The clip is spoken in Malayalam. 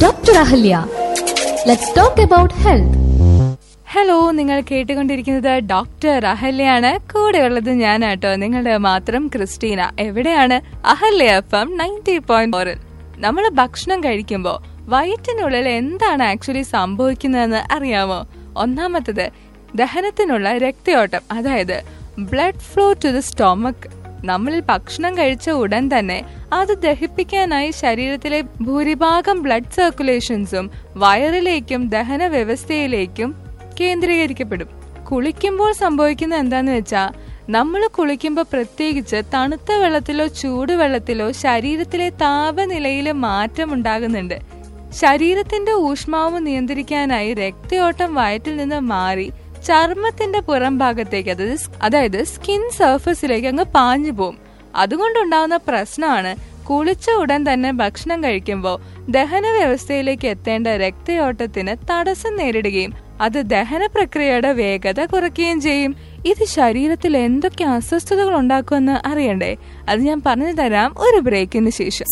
Dr. Ahalya. Let's talk about health. Hello, നിങ്ങൾ കേട്ടുകൊണ്ടിരിക്കുന്നത് ഡോക്ടർ അഹല്യാണ്. കൂടെയുള്ളത് ഞാനാട്ടോ, നിങ്ങളുടെ മാത്രം ക്രിസ്റ്റീന. എവിടെയാണ്? അഹല്യ FM 90.4. നമ്മൾ ഭക്ഷണം കഴിക്കുമ്പോൾ വയറ്റിനുള്ളിൽ എന്താണ് ആക്ച്വലി സംഭവിക്കുന്നതെന്ന് അറിയാമോ? ഒന്നാമത്തത് ദഹനത്തിനുള്ള രക്തയോട്ടം, അതായത് blood flow to the stomach. നമ്മളിൽ ഭക്ഷണം കഴിച്ച ഉടൻ തന്നെ അത് ദഹിപ്പിക്കാനായി ശരീരത്തിലെ ഭൂരിഭാഗം ബ്ലഡ് സർക്കുലേഷൻസും വയറിലേക്കും ദഹന വ്യവസ്ഥയിലേക്കും കേന്ദ്രീകരിക്കപ്പെടും. കുളിക്കുമ്പോൾ സംഭവിക്കുന്നത് എന്താന്ന് വെച്ചാൽ, നമ്മൾ കുളിക്കുമ്പോൾ പ്രത്യേകിച്ച് തണുത്ത വെള്ളത്തിലോ ചൂടുവെള്ളത്തിലോ ശരീരത്തിലെ താപനിലയിൽ മാറ്റം ഉണ്ടാകുന്നുണ്ട്. ശരീരത്തിന്റെ ഊഷ്മാവ് നിയന്ത്രിക്കാനായി രക്തയോട്ടം വയറ്റിൽ നിന്ന് മാറി ചർമ്മത്തിന്റെ പുറം ഭാഗത്തേക്ക്, അതായത് സ്കിൻ സർഫസിലേക്ക് അങ്ങ് പാഞ്ഞു പോവും. അതുകൊണ്ടുണ്ടാകുന്ന പ്രശ്നമാണ് കുളിച്ച ഉടൻ തന്നെ ഭക്ഷണം കഴിക്കുമ്പോൾ ദഹന വ്യവസ്ഥയിലേക്ക് എത്തേണ്ട രക്തയോട്ടത്തിന് തടസ്സം നേരിടുകയും അത് ദഹന പ്രക്രിയയുടെ വേഗത കുറയ്ക്കുകയും ചെയ്യും. ഇത് ശരീരത്തിൽ എന്തൊക്കെ അസ്വസ്ഥതകൾ ഉണ്ടാക്കുമെന്ന് അറിയണ്ടേ? അത് ഞാൻ പറഞ്ഞു തരാം ഒരു ബ്രേക്കിന് ശേഷം.